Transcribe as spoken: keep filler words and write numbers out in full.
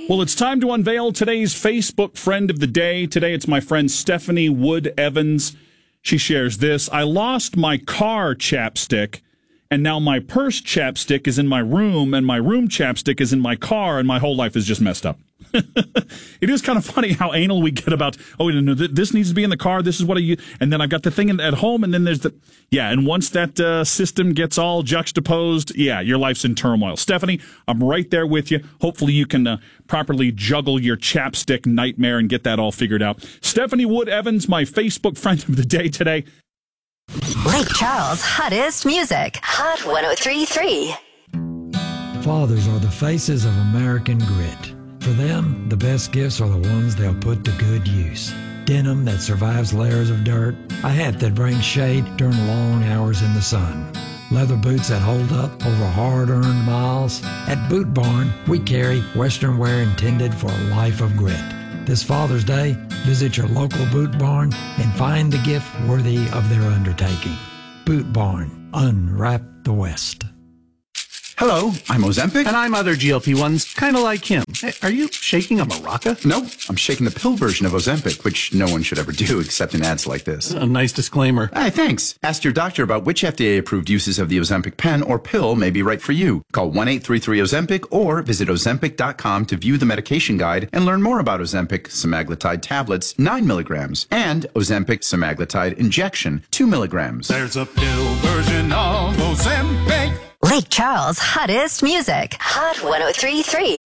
Well, it's time to unveil today's Facebook friend of the day. Today, it's my friend Stephanie Wood Evans. She shares this. I lost my car chapstick, and now my purse chapstick is in my room, and my room chapstick is in my car, and my whole life is just messed up. It is kind of funny how anal we get about, oh, no, this needs to be in the car, this is what I use, and then I've got the thing in, at home, and then there's the, yeah, and once that uh, system gets all juxtaposed, yeah, your life's in turmoil. Stephanie, I'm right there with you. Hopefully you can uh, properly juggle your chapstick nightmare and get that all figured out. Stephanie Wood Evans, my Facebook friend of the day today. Lake Charles' hottest music. Hot one oh three point three. Fathers are the faces of American grit. For them, the best gifts are the ones they'll put to good use. Denim that survives layers of dirt, a hat that brings shade during long hours in the sun, leather boots that hold up over hard-earned miles. At Boot Barn, we carry Western wear intended for a life of grit. This Father's Day, visit your local Boot Barn and find the gift worthy of their undertaking. Boot Barn, unwrap the West. Hello, I'm Ozempic. And I'm other G L P ones, kind of like him. Hey, are you shaking a maraca? No, I'm shaking the pill version of Ozempic, which no one should ever do except in ads like this. A nice disclaimer. Hey, thanks. Ask your doctor about which F D A-approved uses of the Ozempic pen or pill may be right for you. Call one eight three three Ozempic or visit Ozempic dot com to view the medication guide and learn more about Ozempic semaglutide tablets, nine milligrams, and Ozempic semaglutide injection, two milligrams. There's a pill version of Ozempic. Lake Charles' hottest music. Hot one oh three point three.